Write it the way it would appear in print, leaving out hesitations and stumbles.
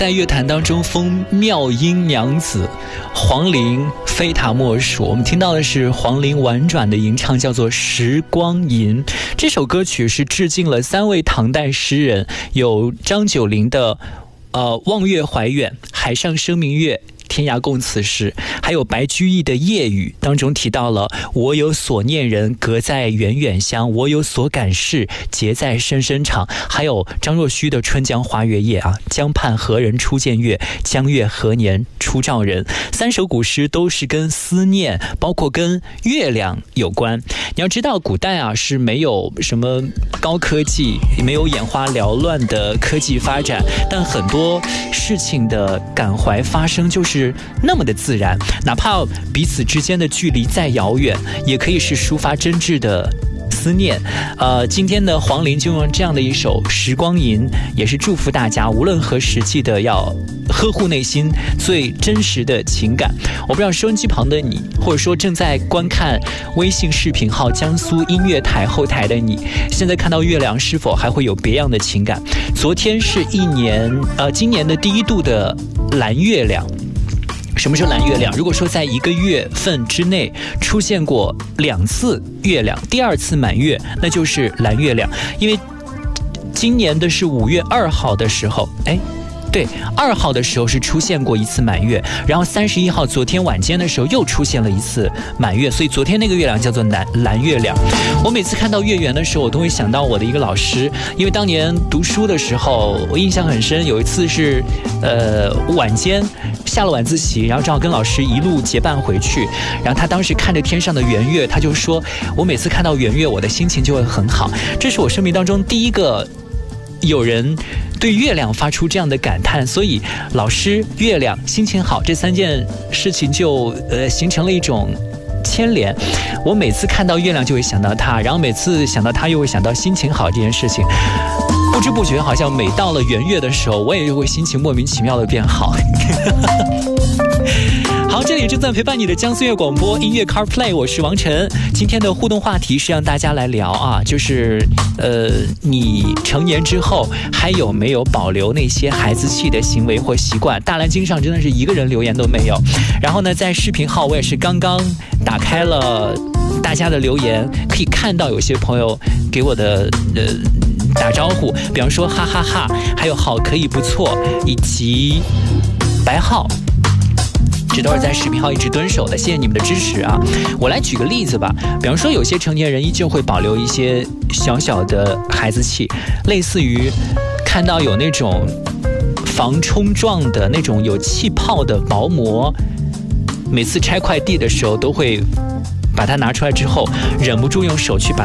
在乐坛当中封妙音娘子，黄龄非她莫属。我们听到的是黄龄婉转的吟唱，叫做《时光吟》。这首歌曲是致敬了3位唐代诗人，有张九龄的望月怀远，海上生明月，天涯共此时，还有白居易的夜雨当中提到了我有所念人，隔在远远乡，我有所感事，结在深深场。还有张若虚的春江花月夜啊，江畔何人初见月，江月何年初照人。3首古诗都是跟思念包括跟月亮有关。你要知道古代啊是没有什么高科技，没有眼花缭乱的科技发展，但很多事情的感怀发生就是那么的自然，哪怕彼此之间的距离再遥远，也可以是抒发真挚的思念。今天的黄龄就用这样的一首《时光吟》，也是祝福大家无论何时记得要呵护内心最真实的情感。我不知道收音机旁的你，或者说正在观看微信视频号江苏音乐台后台的你，现在看到月亮是否还会有别样的情感？昨天是今年的第1度的蓝月亮。什么是蓝月亮？如果说在1个月份之内出现过2次月亮，第2次满月，那就是蓝月亮。因为今年的是5月2号的时候，对，2号的时候是出现过1次满月，然后31号昨天晚间的时候又出现了1次满月，所以昨天那个月亮叫做蓝月亮。我每次看到月圆的时候，我都会想到我的一个老师，因为当年读书的时候我印象很深，有一次是晚间下了晚自习，然后正好跟老师一路结伴回去，然后他当时看着天上的圆月，他就说我每次看到圆月我的心情就会很好。这是我生命当中第一个有人对月亮发出这样的感叹，所以老师、月亮、心情好这3件事情就形成了一种牵连。我每次看到月亮就会想到它，然后每次想到它又会想到心情好这件事情。不知不觉好像每到了圆月的时候，我也会心情莫名其妙的变好。好，这里正在陪伴你的江苏乐广播音乐 CarPlay， 我是王晨。今天的互动话题是让大家来聊啊，就是你成年之后还有没有保留那些孩子气的行为或习惯？大蓝鲸上真的是1个人留言都没有。然后呢，在视频号我也是刚刚打开了大家的留言，可以看到有些朋友给我的打招呼，比方说哈哈哈，还有好可以不错，以及白浩，这都是在视频号一直蹲守的，谢谢你们的支持啊！我来举个例子吧，比方说有些成年人依旧会保留一些小小的孩子气，类似于看到有那种防冲撞的那种有气泡的薄膜，每次拆快递的时候都会把它拿出来之后，忍不住用手去把